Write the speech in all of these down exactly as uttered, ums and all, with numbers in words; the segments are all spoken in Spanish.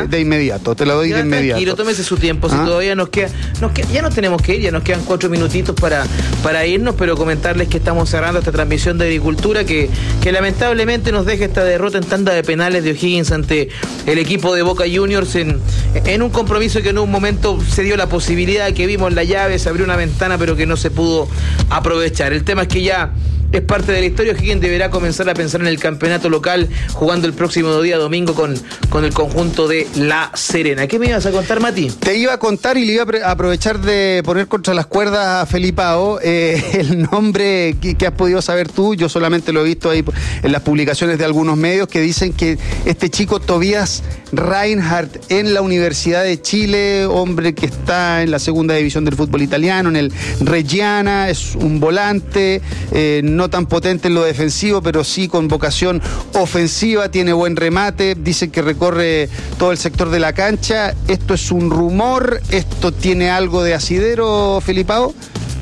de inmediato, te la doy ya, de inmediato. Tranquilo, tómese su tiempo, si ¿Ah? todavía nos queda, nos queda, ya nos tenemos que ir, ya nos quedan cuatro minutitos para, para irnos, pero comentarles que estamos cerrando esta transmisión de Agricultura que, que lamentablemente nos deja esta derrota en tanda de penales de O'Higgins ante el equipo de Boca Juniors en, en un compromiso que en un momento se dio la posibilidad, que vimos la llave, se abrió una ventana, pero que no se pudo aprovechar. El tema es que ya es parte de la historia. O'Higgins deberá comenzar a pensar en el campeonato local jugando el próximo día domingo con, con el conjunto de La Serena. ¿Qué me ibas a contar, Mati? Te iba a contar y le iba a aprovechar de poner contra las cuerdas a Felipao eh, el nombre que, que has podido saber tú. Yo solamente lo he visto ahí en las publicaciones de algunos medios que dicen que este chico Tobias Reinhardt en la Universidad de Chile, hombre que está en la segunda división del fútbol italiano, en el Reggiana, es un volante, eh, no tan potente en lo defensivo, pero sí con vocación ofensiva, tiene buen remate, dicen que recorre todo el sector de la cancha. ¿Esto es un rumor? ¿Esto tiene algo de asidero, Felipao?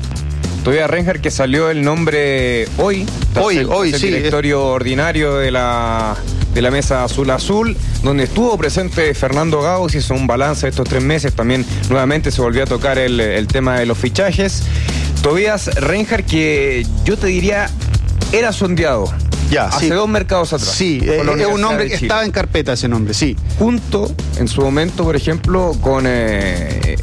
Tobias Reinhardt, que salió el nombre hoy, hoy, el, hoy, el sí. directorio es... ordinario de la, de la mesa Azul Azul, donde estuvo presente Fernando Gago, se hizo un balance de estos tres meses, también nuevamente se volvió a tocar el, el tema de los fichajes. Tobias Reinhardt, que yo te diría, era sondeado. Ya, hace sí. dos mercados atrás. Sí, eh, es un nombre que estaba en carpeta, ese nombre, sí. Junto, en su momento, por ejemplo, con eh,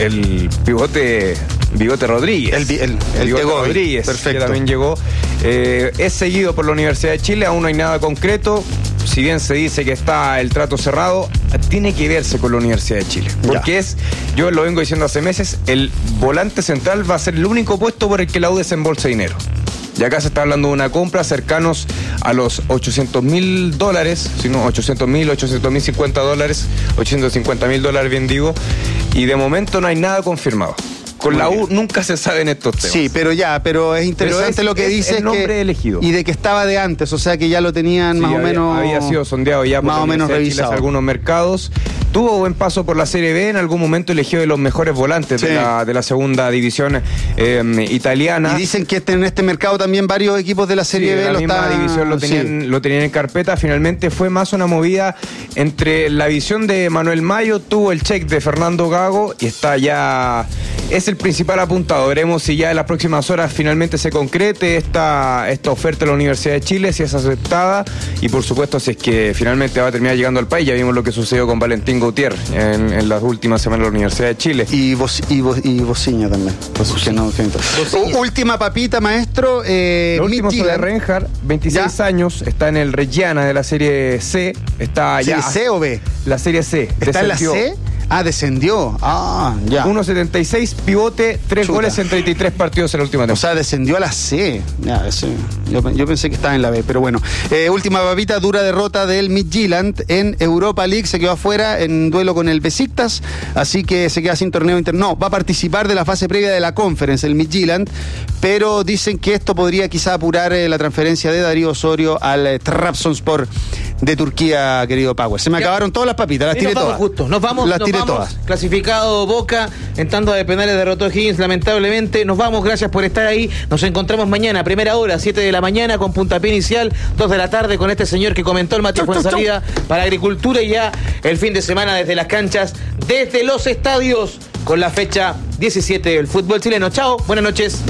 el pivote Bigote Rodríguez. El, el, el Bigote Tegobi. Rodríguez, Perfecto. que también llegó. Eh, es seguido por la Universidad de Chile, aún no hay nada concreto. Si bien se dice que está el trato cerrado, tiene que verse con la Universidad de Chile. Porque ya. es, yo lo vengo diciendo hace meses, el volante central va a ser el único puesto por el que la U desembolsa dinero. Y acá se está hablando de una compra cercanos a los ochocientos mil dólares, si no, ochocientos mil, ochocientos mil cincuenta dólares, ochocientos cincuenta mil dólares, bien digo, y de momento no hay nada confirmado. Con la U nunca se sabe en estos temas. Sí, pero ya, pero es interesante pero es, lo que dice. El nombre que, elegido. Y de que estaba de antes, o sea que ya lo tenían sí, más había, o menos. Había sido sondeado ya por más o menos revisado. Algunos mercados. Tuvo buen paso por la Serie B, en algún momento eligió de los mejores volantes sí. de, la, de la segunda división eh, italiana. Y dicen que este, en este mercado también varios equipos de la Serie sí, B la lo misma estaban... división lo tenían, sí. lo tenían en carpeta. Finalmente fue más una movida entre la visión de Manuel Mayo, tuvo el check de Fernando Gago y está ya... Es el principal apuntado. Veremos si ya en las próximas horas finalmente se concrete esta, esta oferta de la Universidad de Chile, si es aceptada y por supuesto si es que finalmente va a terminar llegando al país. Ya vimos lo que sucedió con Valentín Gautier en, en las últimas semanas de la Universidad de Chile. Y, Bo, y, Bo, y Bociña también. Que no, que no. Última papita, maestro. Eh, Lo último sobre Reinhardt, veintiséis ¿Ya? años, está en el Reggiana de la Serie C. Está allá. ¿C o B? La Serie C. ¿Está descendió. en la C? Ah, descendió. Ah, ya. uno setenta y seis, pivote, tres Chuta. goles en treinta y tres partidos en la última temporada. O sea, descendió a la C. Ya, ese, yo, yo pensé que estaba en la B, pero bueno. Eh, última papita, dura derrota del Midtjylland en Europa League. Se quedó afuera en duelo con el Besiktas, así que se queda sin torneo interno. No, va a participar de la fase previa de la Conference, el Midtjylland, pero dicen que esto podría quizá apurar eh, la transferencia de Darío Osorio al eh, Trabzonspor de Turquía, querido Power. Se me ya. acabaron todas las papitas, las tiré nos todas. Justo. Nos vamos, las nos tiré vamos. todas. Clasificado Boca en tanda de penales, derrotó O'Higgins lamentablemente. Nos vamos, gracias por estar ahí. Nos encontramos mañana, primera hora, siete de la mañana, con puntapié inicial, dos de la tarde, con este señor que comentó el Matías Fuenzalida para Agricultura, y ya el fin de semana desde las canchas, desde los estadios, con la fecha diecisiete del fútbol chileno. Chao, buenas noches.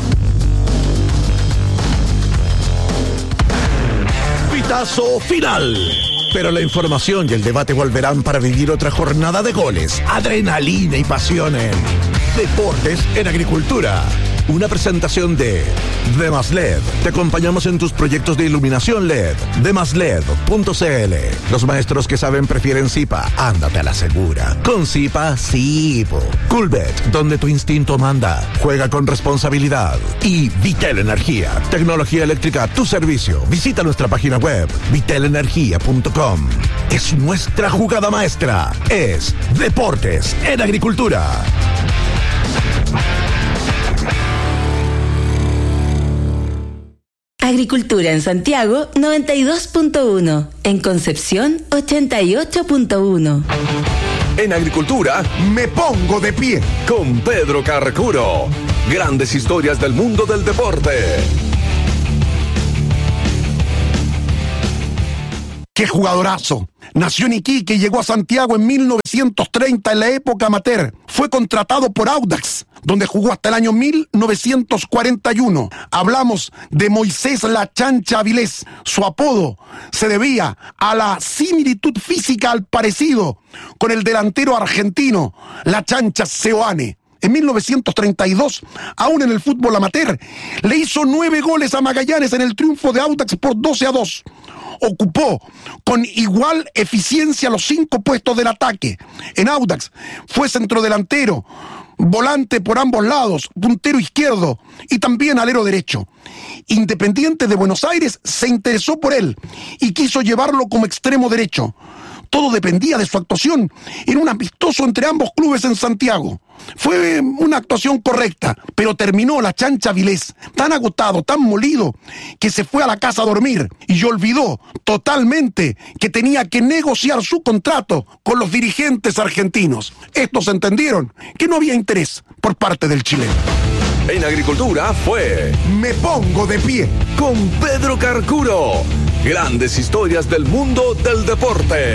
Pitazo final. Pero la información y el debate volverán para vivir otra jornada de goles, adrenalina y pasión en Deportes en Agricultura. Una presentación de Demas L E D. Te acompañamos en tus proyectos de iluminación L E D. demas L E D punto c l. Los maestros que saben prefieren Zipa. Ándate a la segura. Con Zipa, sí. Coolbet, donde tu instinto manda. Juega con responsabilidad. Y Vitel Energía. Tecnología eléctrica a tu servicio. Visita nuestra página web, vitel energía punto com. Es nuestra jugada maestra. Es Deportes en Agricultura. Agricultura en Santiago noventa y dos punto uno, en Concepción ochenta y ocho punto uno. En Agricultura me pongo de pie con Pedro Carcuro. Grandes historias del mundo del deporte. ¡Qué jugadorazo! Nació en Iquique y llegó a Santiago en mil novecientos treinta en la época amateur. Fue contratado por Audax, donde jugó hasta el año mil novecientos cuarenta y uno. Hablamos de Moisés La Chancha Avilés. Su apodo se debía a la similitud física al parecido con el delantero argentino La Chancha Seoane. En mil novecientos treinta y dos, aún en el fútbol amateur, le hizo nueve goles a Magallanes en el triunfo de Audax por doce a dos. Ocupó con igual eficiencia los cinco puestos del ataque. En Audax fue centrodelantero, volante por ambos lados, puntero izquierdo y también alero derecho. Independiente de Buenos Aires se interesó por él y quiso llevarlo como extremo derecho. Todo dependía de su actuación en un amistoso entre ambos clubes en Santiago. Fue una actuación correcta, pero terminó La Chancha Avilés tan agotado, tan molido, que se fue a la casa a dormir y olvidó totalmente que tenía que negociar su contrato con los dirigentes argentinos. Estos entendieron que no había interés por parte del chileno. En Agricultura fue Me pongo de pie con Pedro Carcuro. Grandes historias del mundo del deporte.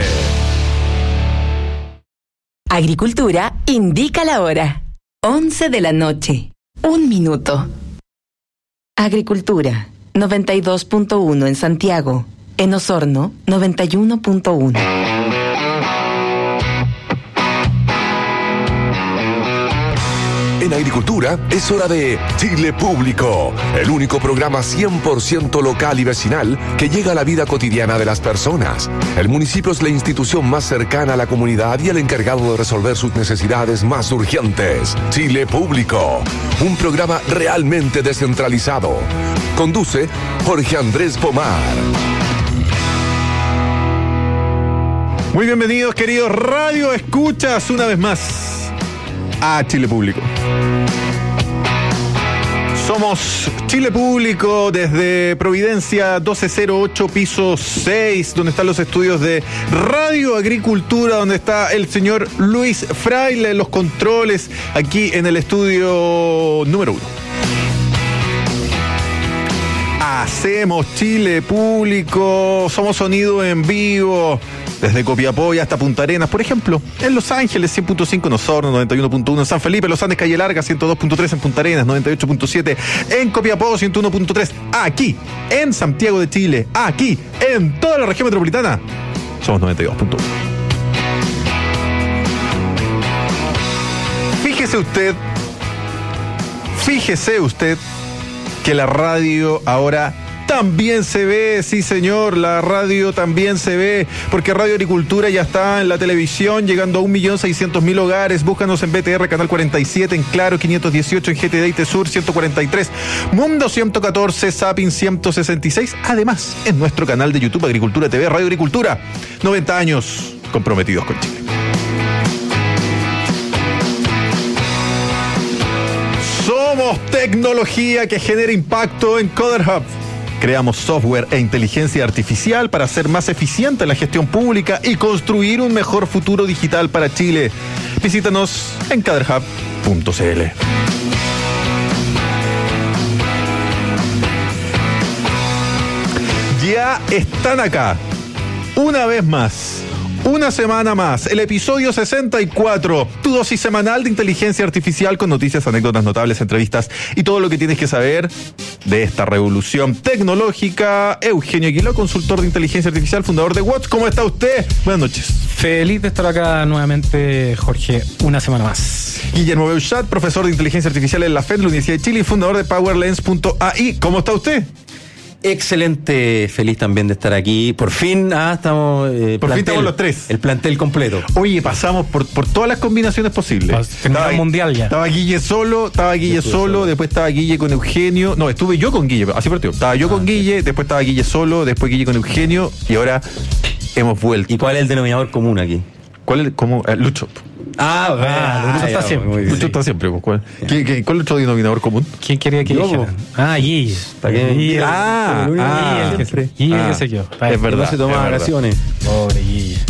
Agricultura indica la hora. once de la noche. Un minuto. Agricultura, noventa y dos punto uno en Santiago. En Osorno, noventa y uno punto uno. En Agricultura es hora de Chile Público, el único programa cien por ciento local y vecinal que llega a la vida cotidiana de las personas. El municipio es la institución más cercana a la comunidad y el encargado de resolver sus necesidades más urgentes. Chile Público, un programa realmente descentralizado. Conduce Jorge Andrés Pomar. Muy bienvenidos, queridos Radio Escuchas, una vez más a Chile Público. Somos Chile Público desde Providencia doce cero ocho, piso seis, donde están los estudios de Radio Agricultura, donde está el señor Luis Fraile en los controles, aquí en el estudio número uno. Hacemos Chile Público, somos sonido en vivo, desde Copiapó y hasta Punta Arenas, por ejemplo, en Los Ángeles, cien punto cinco en Osorno, noventa y uno punto uno en San Felipe, Los Andes, Calle Larga, ciento dos punto tres en Punta Arenas, noventa y ocho punto siete en Copiapó, ciento uno punto tres aquí, en Santiago de Chile, aquí, en toda la región metropolitana, somos noventa y dos punto uno. Fíjese usted, fíjese usted que la radio ahora también se ve, sí señor, la radio también se ve, porque Radio Agricultura ya está en la televisión, llegando a un millón seiscientos mil hogares. Búscanos en B T R, canal cuarenta y siete, en Claro, quinientos dieciocho, en G T D I T Sur, ciento cuarenta y tres, Mundo ciento catorce, Zapping ciento sesenta y seis, además en nuestro canal de YouTube, Agricultura T V, Radio Agricultura, noventa años comprometidos con Chile. Somos tecnología que genera impacto en Coder Hub. Creamos software e inteligencia artificial para hacer más eficiente la gestión pública y construir un mejor futuro digital para Chile. Visítanos en caderhub punto c l. Ya están acá, una vez más, una semana más, el episodio sesenta y cuatro, tu dosis semanal de inteligencia artificial con noticias, anécdotas notables, entrevistas y todo lo que tienes que saber de esta revolución tecnológica. Eugenio Aguiló, consultor de inteligencia artificial, fundador de Watts. ¿Cómo está usted? Buenas noches. Feliz de estar acá nuevamente, Jorge, una semana más. Guillermo Beuchat, profesor de inteligencia artificial en la F E D, la Universidad de Chile, y fundador de PowerLens punto a i. ¿Cómo está usted? Excelente, feliz también de estar aquí. Por fin, ah, estamos. Eh, por plantel, fin estamos los tres. El plantel completo. Oye, pasamos por, por todas las combinaciones posibles. Estaba mundial ya. Estaba Guille solo, estaba Guille solo, solo, después estaba Guille con Eugenio. No, estuve yo con Guille, así partió. Estaba yo ah, con Guille, después estaba Guille solo, después Guille con Eugenio, y ahora hemos vuelto. ¿Y cuál es el denominador común aquí? ¿Cuál es? ¿Cómo? Eh, Lucho. Ah, bueno, ah, Lucho está siempre. Lucho bien. está siempre. ¿Cuál, ¿Qué, qué, ¿Cuál es otro denominador común? ¿Quién quería que dijera? Ah, Guille. Guille. Ah, Guille, ah, Guille, Guille, qué sé yo. Es verdad. No se toma vacaciones. Pobre Guille.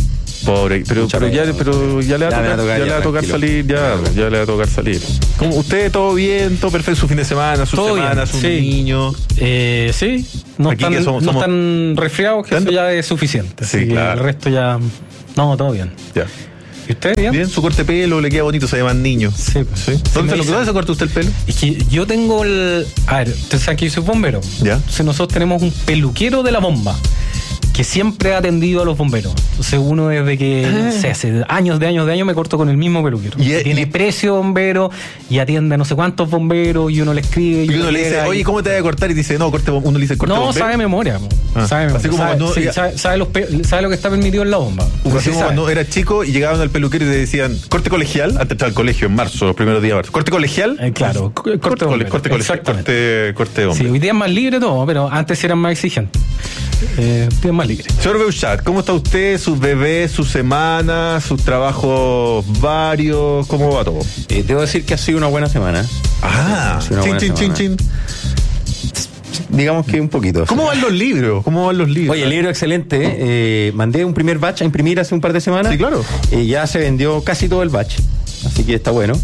Pobre, pero, Mucha pero, ya, pena, pero ya le va a Ya me va tocar, a tocar, ya le ya, va a tocar tranquilo. salir, ya, ya le va a tocar salir. ¿Cómo, ¿Usted todo bien? ¿Todo perfecto? ¿Su fin de semana? ¿Su Todo semana? bien, ¿Su sí. niño? Eh, sí, no Aquí están, que somos- no somos- están resfriados, que ¿Tanto? eso ya es suficiente. Sí, Así que claro. el resto ya. No, todo bien. Ya. ¿Y usted bien? Bien, su corte de pelo le queda bonito, se llaman niños. Sí. ¿Sí? Sí, ¿Dónde, me se, lo- dicen. ¿Dónde se corta usted el pelo? Es que yo tengo el. A ver, usted sabe que yo soy bombero. Ya. Entonces nosotros tenemos un peluquero de la bomba que siempre ha atendido a los bomberos. Entonces uno desde que, no sé, hace años de años de años me corto con el mismo peluquero. Y- Que tiene y- precio bombero y atiende a no sé cuántos bomberos y uno le escribe. Y uno le dice, llega y- oye, ¿cómo te vas a cortar? Y dice, no, corte, uno le dice, corte No, bombero. sabe de memoria. po. Ah, sabe, de así memoria. como sabe, cuando- sí, ya- sabe, sabe los pe- sabe lo que está permitido en la bomba. Así Sí, como sabe. cuando era chico y llegaban al peluquero y te decían, corte colegial, antes estaba el colegio en marzo, los primeros días de marzo. Corte colegial. Eh, claro, co- corte corte, bombero. corte colegial, Exactamente. corte, corte de hombre. Sí, hoy día es más libre todo, pero antes eran más exigentes. Eh, hoy día es más libre. Señor Beuchat, ¿cómo está usted? ¿Sus bebés, sus semanas, sus trabajos varios? ¿Cómo va todo? Eh, debo decir que ha sido una buena semana. Ah, Ha sido una chin, buena chin, chin, semana. chin. Digamos que un poquito. ¿Cómo van los libros? ¿Cómo van los libros? Oye, el libro excelente. eh, mandé un primer batch a imprimir hace un par de semanas. Sí, claro. Eh, ya se vendió casi todo el batch. Así que está bueno.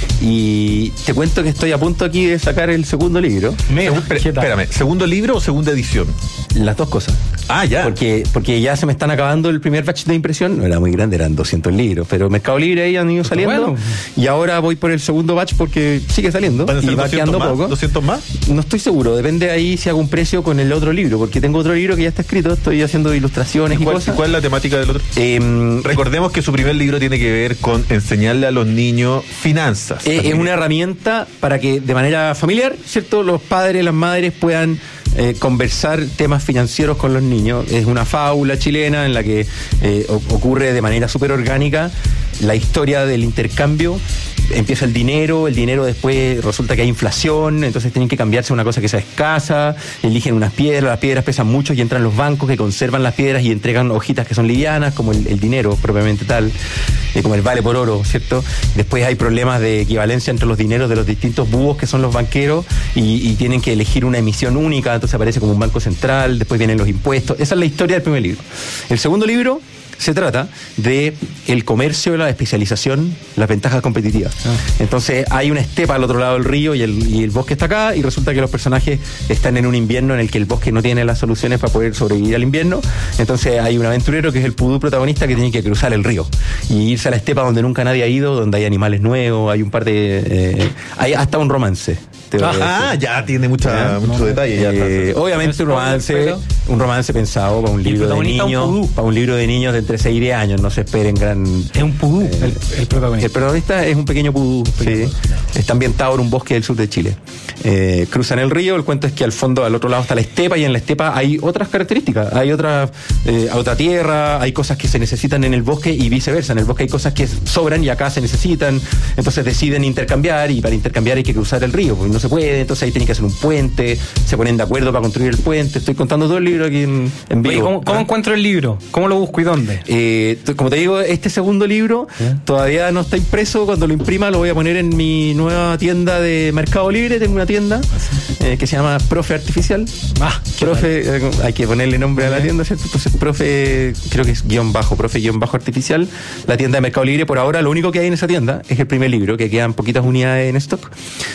Y te cuento que estoy a punto aquí de sacar el segundo libro. Mira, Segu- espera- ¿qué tal? espérame, ¿segundo libro o segunda edición? Las dos cosas. Ah, ya. Porque, porque ya se me están acabando el primer batch de impresión. No era muy grande, eran doscientos libros. Pero Mercado Libre ahí han ido saliendo. bueno. Y ahora voy por el segundo batch porque sigue saliendo. ¿Van a ser Y va doscientos quedando más? poco. ¿doscientos más? No estoy seguro, depende ahí si hago un precio con el otro libro, porque tengo otro libro que ya está escrito, estoy haciendo ilustraciones y, ¿Y cuál, cosas. y cuál es la temática del otro? Em, Recordemos que su primer libro tiene que ver con enseñarle a los niños finanzas. Eh, es una herramienta para que de manera familiar, ¿cierto? Los padres, las madres puedan eh, conversar temas financieros con los niños. Es una fábula chilena en la que eh, o- ocurre de manera súper orgánica la historia del intercambio. Empieza el dinero, el dinero después resulta que hay inflación, entonces tienen que cambiarse a una cosa que sea escasa, eligen unas piedras, las piedras pesan mucho y entran los bancos que conservan las piedras y entregan hojitas que son livianas, como el, el dinero propiamente tal, eh, como el vale por oro, ¿cierto? Después hay problemas de equivalencia entre los dineros de los distintos búhos que son los banqueros y, y tienen que elegir una emisión única, entonces aparece como un banco central, después vienen los impuestos. Esa es la historia del primer libro. El segundo libro se trata de el comercio, la especialización, las ventajas competitivas. Ah. Entonces hay una estepa al otro lado del río y el, y el bosque está acá y resulta que los personajes están en un invierno en el que el bosque no tiene las soluciones para poder sobrevivir al invierno. Entonces hay un aventurero que es el pudú protagonista que tiene que cruzar el río y irse a la estepa donde nunca nadie ha ido, donde hay animales nuevos, hay un par de... eh, hay hasta un romance. te voy a Ajá, decir. ya tiene mucha, Ya, mucho no, detalle. ya eh, está. obviamente un romance, Pero- un romance pensado para un Y el libro de protagonista un niños, pudú. para un libro de niños de entre seis y diez años, no se esperen gran. Es un pudú el, el protagonista. El protagonista es un pequeño pudú, sí. Está ambientado en un bosque del sur de Chile. Eh, cruzan el río, el cuento es que al fondo, al otro lado está la estepa y en la estepa hay otras características, hay otra, eh, otra tierra, hay cosas que se necesitan en el bosque y viceversa, en el bosque hay cosas que sobran y acá se necesitan, entonces deciden intercambiar y para intercambiar hay que cruzar el río, porque no se puede, entonces ahí tienen que hacer un puente, se ponen de acuerdo para construir el puente, estoy contando todo el libro aquí en, en vivo. Oye, ¿cómo, cómo ¿Ah? encuentro el libro? ¿Cómo lo busco y dónde? Eh, t- como te digo, este segundo libro todavía no está impreso. Cuando lo imprima lo voy a poner en mi nueva tienda de Mercado Libre. Tengo una tienda eh, que se llama Profe Artificial. Ah, ¿qué Profe, eh, hay que ponerle nombre a la tienda, ¿cierto? Entonces, Profe, creo que es guión bajo, Profe guión bajo Artificial. La tienda de Mercado Libre, por ahora, lo único que hay en esa tienda es el primer libro, que quedan poquitas unidades en stock,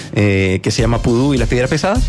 eh, que se llama Pudú y las piedras pesadas.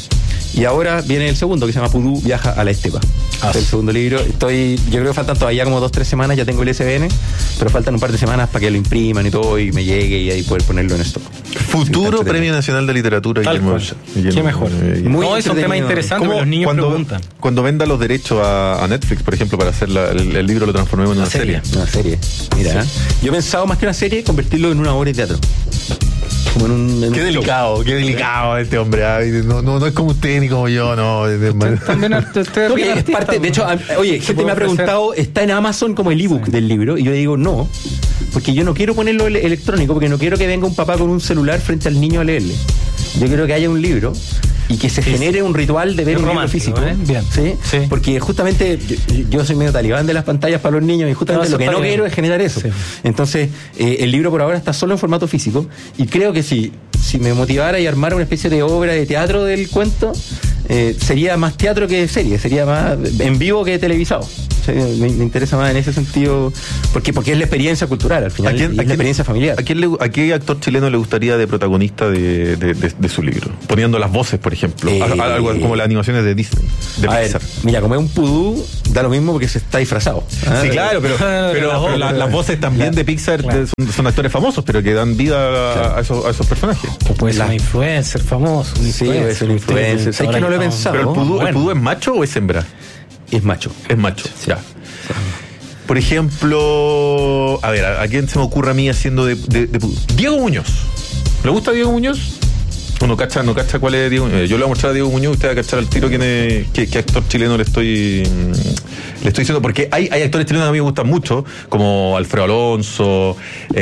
Y ahora viene el segundo, que se llama Pudú viaja a la estepa. Ah, Es el segundo libro. Estoy, yo creo que faltan todavía como dos, tres semanas, ya tengo el I S B N, pero faltan un par de semanas para que lo impriman y todo y me llegue y ahí poder ponerlo en stock. Futuro Sí, Premio Nacional de Literatura. Tal Guillermo cual. Beuchat. Guillermo, Qué mejor. eh, Muy No, es un tema entretenido. interesante ¿Cómo porque los niños cuando, preguntan. cuando venda los derechos a, a Netflix, por ejemplo, para hacer la- el, el libro, lo transformemos en una serie? Una serie. Mira, ¿eh? Yo he pensado más que una serie convertirlo en una obra de teatro. Como en un, en Qué un delicado, qué delicado este hombre. ay, no, no, no es como usted ni como yo, no. es de- También art- usted Oye, bien es artista, parte, de hecho, a- oye, gente puede me ha ofrecer. preguntado, ¿está en Amazon como el ebook del libro? Y yo digo, no, porque yo no quiero ponerlo ele- electrónico, porque no quiero que venga un papá con un celular frente al niño a leerle. Yo quiero que haya un libro y que se Sí, genere un ritual de ver Es un libro romántico, físico. ¿eh? Bien. ¿Sí? Sí. Porque justamente yo, yo soy medio talibán de las pantallas para los niños y justamente No, lo eso que está no bien. quiero es generar eso. Sí. Entonces, eh, el libro por ahora está solo en formato físico y creo que si, si me motivara y armara una especie de obra de teatro del cuento, eh, sería más teatro que serie, sería más en vivo que televisado. Sí, me, me interesa más en ese sentido, porque porque es la experiencia cultural al final, ¿A quién- y a es la quién- experiencia familiar. ¿A, quién le- a qué actor chileno le gustaría de protagonista de, de- de- de su libro? Poniendo las voces, por ejemplo. Eh, A- a- algo como las animaciones de Disney, de A ver, Pixar. mira, como es un pudú, da lo mismo porque se está disfrazado. Ah, Sí, claro, pero, pero, pero la- las voces también de Pixar de- son, son actores famosos, pero que dan vida a, a esos, a esos personajes. O puede ser La- un influencer famoso. un Sí, puede ser un influencer. ¿Sabes que no lo he pensado? Pero el pudú, ¿el Bueno. pudú es macho o es hembra? Es macho. Es macho, ya. Por ejemplo, a ver, ¿a, a quién se me ocurre a mí haciendo de, de- de pudú? Diego Muñoz. ¿Le gusta Diego Muñoz? Uno cacha, no cacha cuál es Diego Muñoz. Yo le voy a mostrar a Diego Muñoz y usted va a cachar al tiro quién es, qué, qué actor chileno le estoy mm, le estoy diciendo, porque hay, hay actores chilenos que a mí me gustan mucho, como Alfredo Alonso,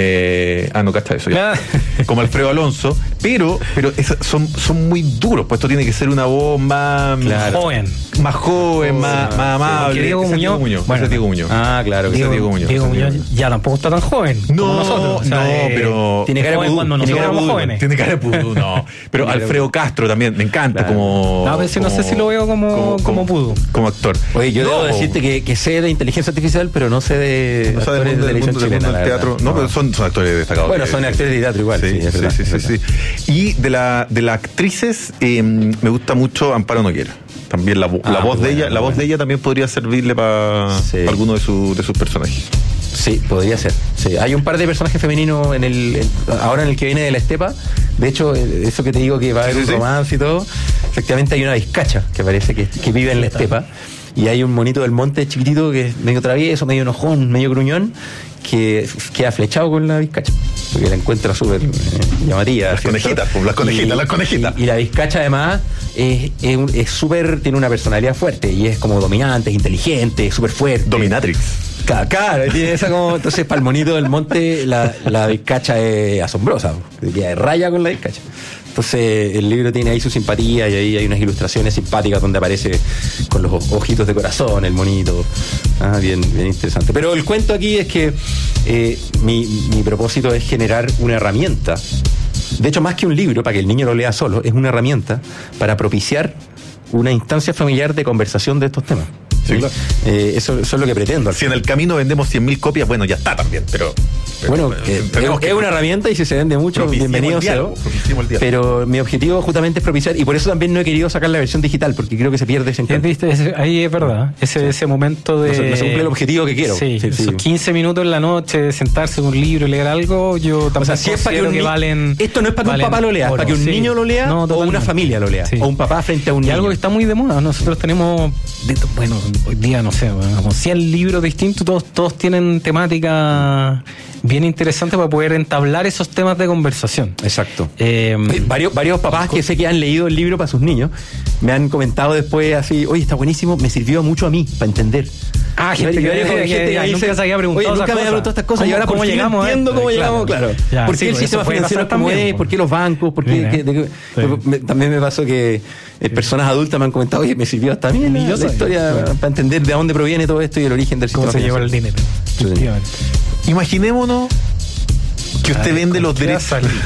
eh, ah, no cacha eso ya. Como Alfredo Alonso, pero, pero es- son, son muy duros, pues esto tiene que ser una voz más Claro. Joven. más joven, más, más amable. porque Diego Ese es Diego Muñoz- Muñoz. bueno, ese es Diego Muñoz. Ah, claro. Ese es Diego Muñoz. Diego ese es Diego Muñoz Muñoz. ya tampoco está tan joven No, como nosotros. O sea, no, eh, pero tiene cara de joven pudú, cuando tiene nosotros cara de éramos pudú, jóvenes. Tiene cara de pudú, no. Pero Alfredo Castro también, me encanta Claro. como. No, pero sí, no sé si lo veo como- como pudú. Como actor. Oye, yo No, debo decirte que, que sé de inteligencia artificial, pero no sé de o sea, del actores mundo, de del televisión mundo- del chilena. mundo del la teatro. verdad. No, pero son, son actores destacados. Bueno, Eh, son actores de teatro igual. Sí, Sí, es sí, verdad, sí, es sí, verdad. sí. Y de, la, de las actrices, eh, me gusta mucho Amparo Noguera. También la, vo- Ah, la voz muy de buena, ella, muy la voz buena. de ella también podría servirle para Sí. alguno de, su- de sus personajes. Sí, podría ser. Sí. Hay un par de personajes femeninos en el, en- ahora en el que viene de la estepa. De hecho, eh, eso que te digo que va a haber Sí, un sí. romance y todo, efectivamente hay una vizcacha que parece que, que vive en la estepa. Y hay un monito del monte chiquitito que es medio travieso, medio enojón, medio gruñón, que queda flechado con la vizcacha. Porque la encuentra súper eh, llamativa. Las ¿cierto? conejitas, pues, las conejitas, Y- las conejitas. Y, y la vizcacha además es es un- es súper, tiene una personalidad fuerte y es como dominante, es inteligente, es súper fuerte. Dominatrix. Claro, claro, tiene esa como. Entonces, para el monito del monte, la, la vizcacha es asombrosa, se queda de raya con la vizcacha. Entonces, el libro tiene ahí su simpatía y ahí hay unas ilustraciones simpáticas donde aparece con los ojitos de corazón el monito. Ah, bien, bien interesante. Pero el cuento aquí es que eh, mi, mi propósito es generar una herramienta. De hecho, más que un libro, para que el niño lo lea solo, es una herramienta para propiciar una instancia familiar de conversación de estos temas. Sí, claro. Eh, eso, eso es lo que pretendo. al Si en el camino vendemos cien mil copias, bueno, ya está también, pero. Bueno, pero, que eh, tenemos es, que- es una herramienta y si se vende mucho, propiciemos bienvenido el sea. diálogo, propiciemos el diálogo. Pero mi objetivo justamente es propiciar, y por eso también no he querido sacar la versión digital, porque creo que se pierde ese Eh, encanto. viste, ese- ahí es verdad. Ese, ese momento de. No se- no se cumple el objetivo que quiero. Sí, Sí, sí. esos quince minutos en la noche, sentarse con un libro y leer algo, yo tampoco O sea, si es para que considero un ni- valen. esto no es para que un valen papá lo lea, es oro, para que un sí. niño lo lea No, o una totalmente. familia lo lea, Sí. o un papá frente a un Y niño. algo que está muy de moda. Nosotros tenemos, de- bueno, hoy día, no sé, bueno, como cien libros distintos, todos, todos tienen temática bien interesante para poder entablar esos temas de conversación. Exacto. Eh, Eh, varios, varios papás que sé que han leído el libro para sus niños me han comentado después así, oye, está buenísimo, me sirvió mucho a mí para entender. Ah, Y gente que- varios- que- gente que- que que dice, nunca se había preguntado oye, nunca esas me había cosas. preguntado estas cosas y ¿Cómo- ahora por cómo fin llegamos a entiendo esto? cómo Claro. llegamos, claro. Ya, ¿Por sí, qué el pues sistema eso puede financiero pasar es como también, es? pues. ¿Por qué los bancos? ¿Por qué? Mira. que- de- Sí. me- también me pasó que eh, personas adultas me han comentado, oye, me sirvió hasta a mí la, Y yo la soy- historia claro. para entender de dónde proviene todo esto y el origen del ¿Cómo sistema se lleva el financiero. dinero? Sí. Efectivamente. Imaginémonos que usted Ay, vende ¿con los qué derechos. va a salir?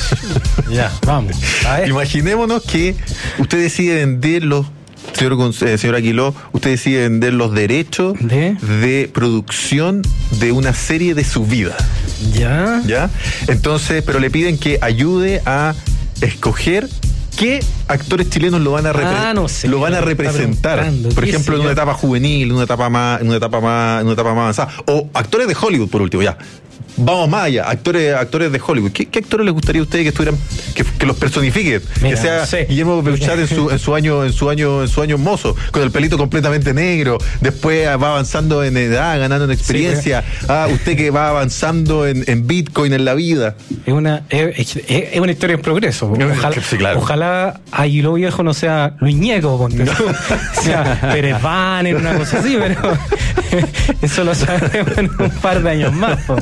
Ya, vamos. A ver. Imaginémonos que usted decide vender los. Señor, Gonz- eh, señor Aguiló, usted decide vender los derechos ¿De? de producción de una serie de su vida. Ya. ¿Ya? Entonces, pero le piden que ayude a escoger qué actores chilenos lo van a, repre- Ah, no sé, lo van a me está representar. preguntando, Por qué ejemplo, sé en una yo. etapa juvenil, en una etapa más, en una etapa más, en una etapa más avanzada. O actores de Hollywood, por último, ya. Vamos más allá, actores, actores de Hollywood. ¿Qué, qué actores les gustaría a ustedes que estuvieran, que, que los personifiquen? Mira, que sea no sé. Guillermo Belchar en su, en su año, en su año, en su año mozo, con el pelito completamente negro, después va avanzando en edad, ganando en experiencia. Ah, usted que va avanzando en, en Bitcoin en la vida. Es una, es, es- es una historia en progreso. Ojalá, Sí, claro. ojalá Aguiló Viejo no sea Luis Ñeco, ponte tú. O sea, Pérez Banner, una cosa así, pero eso lo sabemos en un par de años más. po.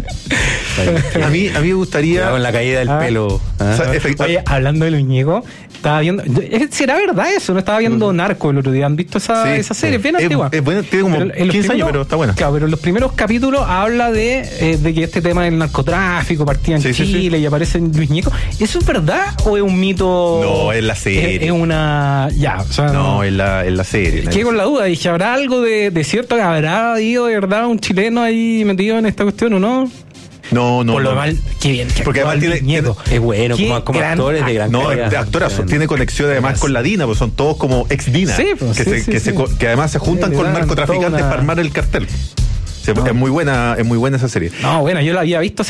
A mí, a mí me gustaría. Cuidado con la caída del Ah. pelo. ¿ah? O sea, efect- Oye, hablando de Luis Ñeco, estaba viendo. ¿Será verdad eso? No estaba viendo Narco el otro día. ¿Han visto esa, Sí, esa serie? sí. Bien Es- antigua. es buena, tiene como Pero en los quince años, primeros- pero está buena. Claro, pero en los primeros capítulos habla de, eh, de que este tema del narcotráfico partía en Sí, sí, Chile sí. y aparece Luis Ñeco. ¿Eso es verdad o es un mito? No, en la serie. Es, es una. Ya, o sea. No, en la, en la serie. Quedé con la duda, dije, ¿habrá algo de, de cierto que habrá ido de verdad un chileno ahí metido en esta cuestión o no? No, no, Por lo no. mal, qué bien. Que Porque además tiene, Nieto. Es bueno, Qué como, como gran actores de gran No, calidad. de actorazo. Sí. Tiene conexión además Además. con la DINA, pues son todos como ex DINA. Sí, pues, que, sí, se- sí, que, sí. se co- que además se juntan Sí, con le dan narcotraficantes toda una- para armar el cartel. O sea, Es muy buena, es muy buena esa serie. No, bueno, yo la había visto